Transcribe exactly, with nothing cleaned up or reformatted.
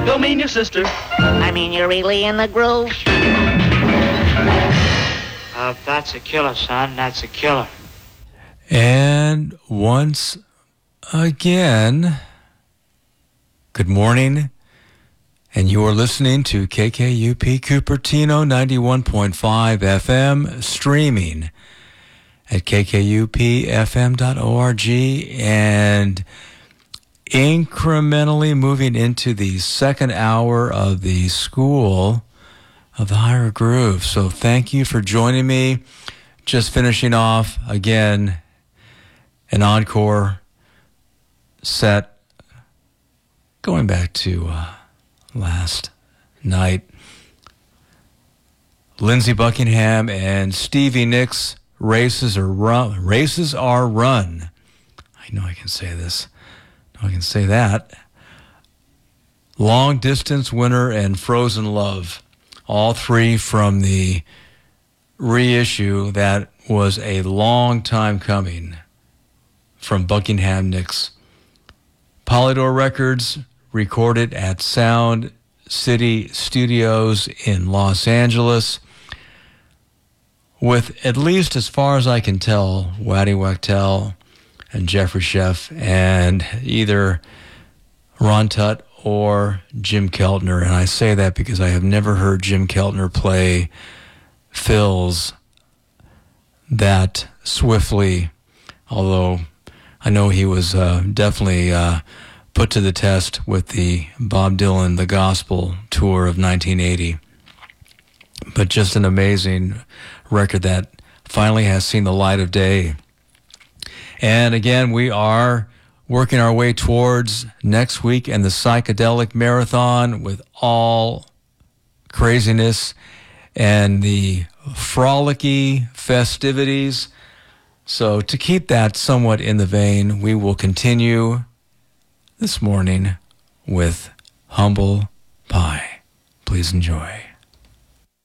Don't mean your sister. I mean, you're really in the groove. Uh, that's a killer, son. That's a killer. And once again, good morning. And you are listening to K K U P Cupertino ninety-one point five F M, streaming at k k u p f m dot org, and incrementally moving into the second hour of the School of the Higher Groove. So thank you for joining me. Just finishing off, again, an encore set going back to uh, last night. Lindsey Buckingham and Stevie Nicks, Races Are Run. Races Are Run. I know I can say this. I can say that. Long Distance Winner and Frozen Love. All three from the reissue that was a long time coming from Buckingham Nicks. Polydor Records, recorded at Sound City Studios in Los Angeles, with, at least as far as I can tell, Waddy Wachtel and Jeffrey Sheff, and either Ron Tutt or Jim Keltner. And I say that because I have never heard Jim Keltner play fills that swiftly, although I know he was uh, definitely uh, put to the test with the Bob Dylan The Gospel tour of nineteen eighty. But just an amazing record that finally has seen the light of day. And again, we are working our way towards next week and the Psychedelic Marathon with all craziness and the frolicky festivities. So to keep that somewhat in the vein, we will continue this morning with Humble Pie. Please enjoy.